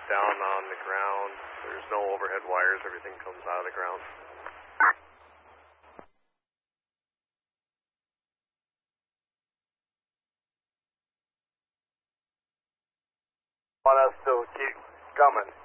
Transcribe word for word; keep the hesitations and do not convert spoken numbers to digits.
down on the ground. There's no overhead wires. Everything comes out of the ground. Want us to keep coming?